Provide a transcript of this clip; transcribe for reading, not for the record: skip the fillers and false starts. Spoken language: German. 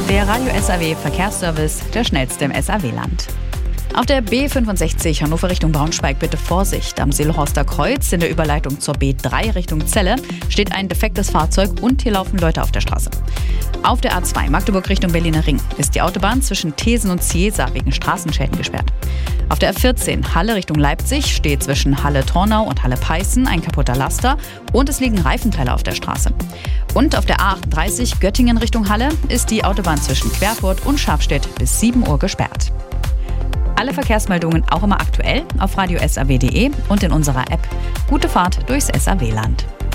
Der Radio SAW Verkehrsservice, der schnellste im SAW-Land. Auf der B65 Hannover Richtung Braunschweig bitte Vorsicht. Am Seelhorster Kreuz in der Überleitung zur B3 Richtung Celle steht ein defektes Fahrzeug und hier laufen Leute auf der Straße. Auf der A2 Magdeburg Richtung Berliner Ring ist die Autobahn zwischen Thesen und Ciesa wegen Straßenschäden gesperrt. Auf der A14 Halle Richtung Leipzig steht zwischen Halle-Tornau und Halle-Peißen ein kaputter Laster und es liegen Reifenteile auf der Straße. Und auf der A38 Göttingen Richtung Halle ist die Autobahn zwischen Querfurt und Schafstedt bis 7 Uhr gesperrt. Alle Verkehrsmeldungen auch immer aktuell auf radiosaw.de und in unserer App. Gute Fahrt durchs SAW-Land.